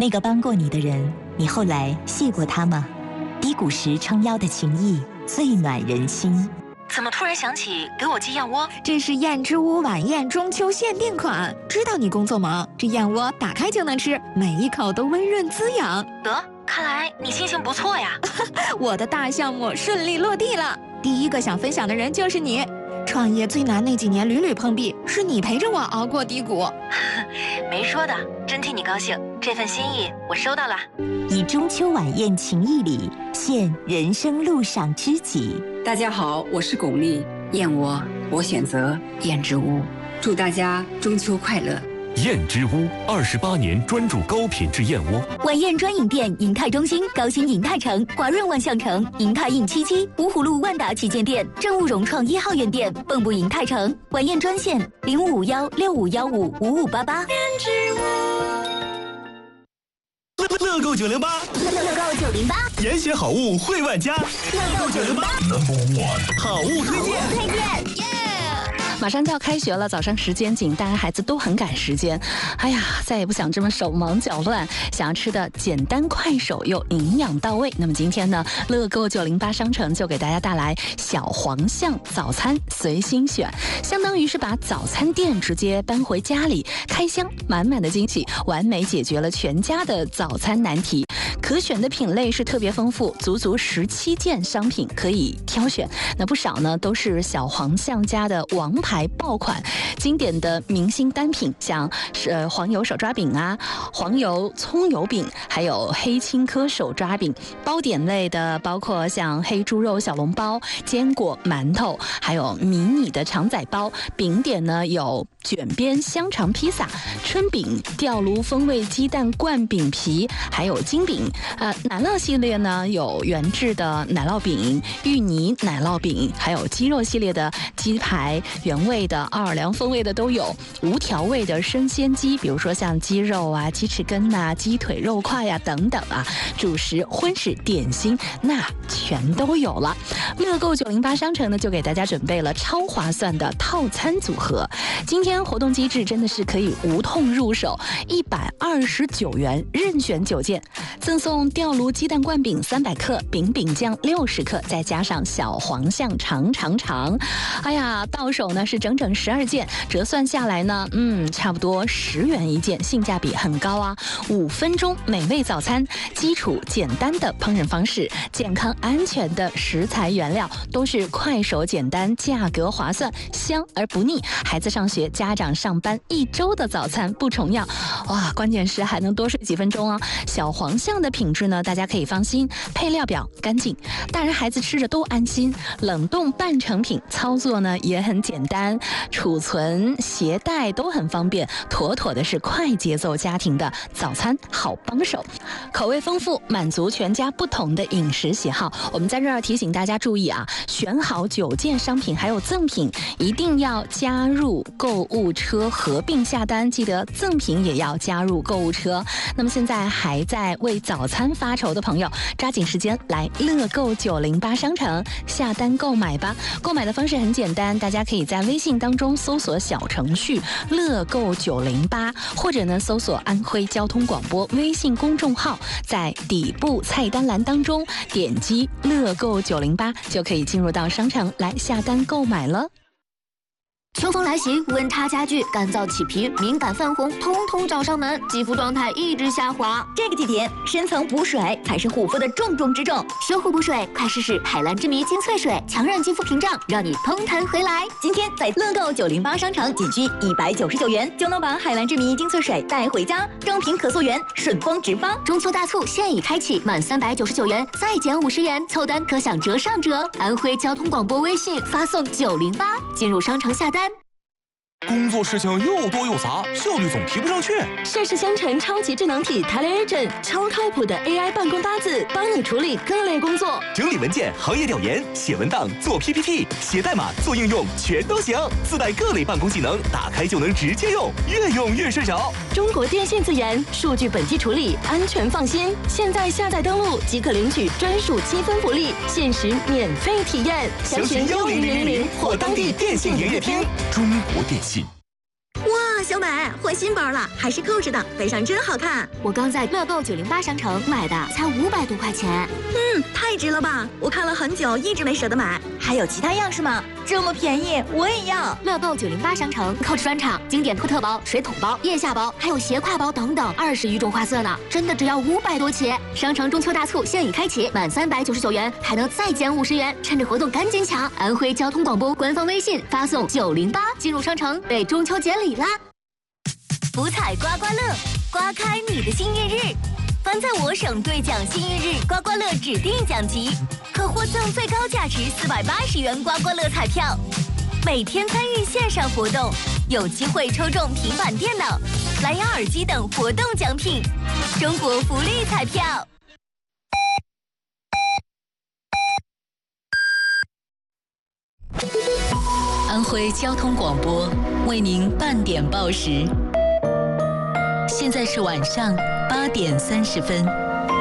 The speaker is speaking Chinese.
那个帮过你的人，你后来谢过他吗？低谷时撑腰的情谊，最暖人心。 怎么突然想起给我寄燕窝？ 这是燕之屋晚宴中秋限定款，知道你工作忙，这燕窝打开就能吃，每一口都温润滋养。 得，看来你心情不错呀。 我的大项目顺利落地了，第一个想分享的人就是你。创业最难那几年屡屡碰壁，是你陪着我熬过低谷。 没说的，真替你高兴，这份心意我收到了。 以中秋晚宴情谊礼，献人生路上知己。 大家好，我是巩俐，燕窝我选择燕之屋，祝大家中秋快乐。 燕之屋28年专注高品质燕窝。 晚宴专营店：银泰中心、高新银泰城、华润万象城、银泰印77、芜湖路万达旗舰店、正务融创1号院店、蚌埠银泰城。晚宴专线0551651588。 燕之屋。乐购908， 乐购908， 严选好物惠万家。乐购908，好物推荐。 马上就要开学了，早上时间紧，大家孩子都很赶时间。哎呀，再也不想这么手忙脚乱，想要吃的简单快手又营养到位。那么今天呢，乐购908商城就给大家带来小黄象早餐随心选，相当于是把早餐店直接搬回家里，开箱满满的惊喜，完美解决了全家的早餐难题。可选的品类是特别丰富，足足17件商品可以挑选。那不少呢都是小黄象家的王牌爆款，经典的明星单品，像是黄油手抓饼啊、黄油葱油饼，还有黑青稞手抓饼。包点类的包括像黑猪肉小笼包、坚果馒头，还有迷你的肠仔包。饼点呢有卷边香肠披萨、春饼、吊炉风味鸡蛋灌饼皮，还有金饼。奶酪系列呢有原制的奶酪饼、芋泥奶酪饼，还有鸡肉系列的鸡排，原味的、奥尔良风味的都有，无调味的生鲜鸡，比如说像鸡肉啊、鸡翅根啊、鸡腿肉块呀、等等啊，主食、荤食、点心那全都有了。乐购908商城呢就给大家准备了超划算的套餐组合，今天活动机制真的是可以无痛入手，129元任选9件，赠送吊炉鸡蛋灌饼300克、饼酱60克，再加上小黄象长。哎呀，到手呢是整整12件，折算下来呢，差不多10元一件，性价比很高啊！5分钟美味早餐，基础简单的烹饪方式，健康安全的食材原料，都是快手简单，价格划算，香而不腻。孩子上学，家长上班，1周的早餐不重样。哇，关键是还能多睡几分钟哦。小黄象的品质呢，大家可以放心，配料表干净，大人孩子吃着都安心。冷冻半成品，操作呢也很简单，储存携带都很方便，妥妥的是快节奏家庭的早餐好帮手。口味丰富，满足全家不同的饮食喜好。我们在这儿提醒大家注意啊，选好9件商品还有赠品，一定要加入购物车合并下单，记得赠品也要加入购物车。那么现在还在为早餐发愁的朋友，抓紧时间来乐购908商城下单购买吧。购买的方式很简单，大家可以在微信当中搜索小程序乐购908，或者呢搜索安徽交通广播微信公众号，在底部菜单栏当中点击乐购908，就可以进入到商城来下单购买了。 秋风来袭，温差加剧，干燥起皮、敏感泛红，通通找上门，肌肤状态一直下滑。这个季节，深层补水才是护肤的重中之重。修护补水，快试试海蓝之谜精粹水，强韧肌肤屏障，让你通弹回来。今天在乐购908商城仅需199元，就能把海蓝之谜精粹水带回家，正品可溯源，顺丰直发。中秋大促现已开启，满399元再减50元，凑单可享折上折。安徽交通广播微信发送908，进入商城下单。 工作事情又多又杂，效率总提不上去。 盛世香城超级智能体 Tele-Agent 超靠谱的 AI 办公搭子，帮你处理各类工作， 整理文件、行业调研、写文档、做 PPT、写代码、做应用，全都行。自带各类办公技能，打开就能直接用，越用越顺手。 中国电信自研，数据本地处理，安全放心。现在下载登录即可领取专属积分福利，限时免费体验。 详询10000或当地电信营业厅。 中国电信。 哇，小美，换新包了，还是扣着的，背上真好看。我刚在乐购908商城买的，才500多块钱。太值了吧！我看了很久，一直没舍得买。 还有其他样式吗？这么便宜，我也要。 乐购908商城，Coach 专场，经典托特包、水桶包、腋下包，还有斜挎包等等，20余种花色呢，真的只要500多起。商城中秋大促现已开启，满399元还能再减50元，趁着活动赶紧抢！安徽交通广播官方微信发送908进入商城，被中秋节礼啦！ 福彩刮刮乐，刮开你的幸运日。凡在我省兑奖幸运日刮刮乐指定奖级，可获赠最高价值480元刮刮乐彩票。每天参与线上活动，有机会抽中平板电脑、蓝牙耳机等活动奖品。中国福利彩票。 安徽交通广播为您半点报时，现在是晚上8点30分。